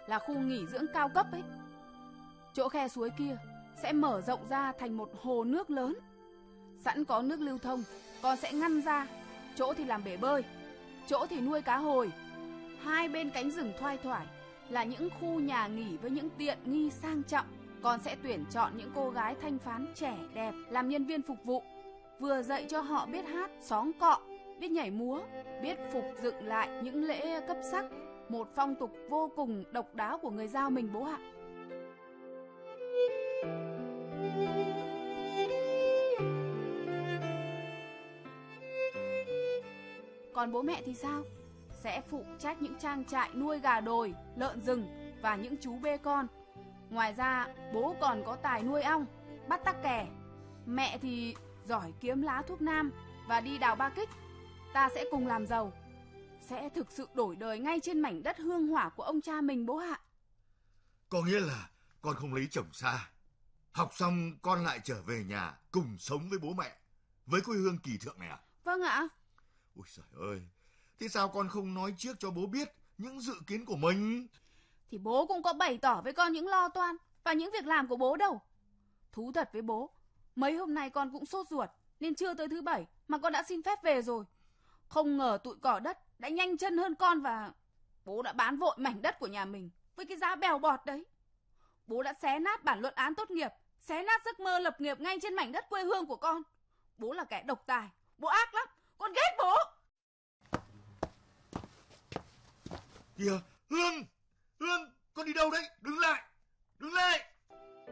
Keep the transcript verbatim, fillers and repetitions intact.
là khu nghỉ dưỡng cao cấp ấy. Chỗ khe suối kia sẽ mở rộng ra thành một hồ nước lớn. Sẵn có nước lưu thông, con sẽ ngăn ra. Chỗ thì làm bể bơi, chỗ thì nuôi cá hồi. Hai bên cánh rừng thoai thoải là những khu nhà nghỉ với những tiện nghi sang trọng. Con sẽ tuyển chọn những cô gái thanh phán trẻ đẹp làm nhân viên phục vụ, vừa dạy cho họ biết hát xóm cọ, biết nhảy múa, biết phục dựng lại những lễ cấp sắc, một phong tục vô cùng độc đáo của người Dao mình bố ạ. Còn bố mẹ thì sao? Sẽ phụ trách những trang trại nuôi gà đồi, lợn rừng và những chú bê con. Ngoài ra, bố còn có tài nuôi ong, bắt tắc kè. Mẹ thì giỏi kiếm lá thuốc nam và đi đào ba kích. Ta sẽ cùng làm giàu, sẽ thực sự đổi đời ngay trên mảnh đất hương hỏa của ông cha mình bố ạ. Có nghĩa là con không lấy chồng xa. Học xong con lại trở về nhà cùng sống với bố mẹ, với quê hương kỳ thượng này à? Vâng ạ. Ôi trời ơi, thế sao con không nói trước cho bố biết những dự kiến của mình? Thì bố cũng có bày tỏ với con những lo toan và những việc làm của bố đâu. Thú thật với bố, mấy hôm nay con cũng sốt ruột nên chưa tới thứ bảy mà con đã xin phép về rồi. Không ngờ tụi cỏ đất đã nhanh chân hơn con và bố đã bán vội mảnh đất của nhà mình với cái giá bèo bọt đấy. Bố đã xé nát bản luận án tốt nghiệp, xé nát giấc mơ lập nghiệp ngay trên mảnh đất quê hương của con. Bố là kẻ độc tài, bố ác lắm, con ghét bố. Kìa, Hương, Hương, con đi đâu đấy? Đứng lại, đứng lại.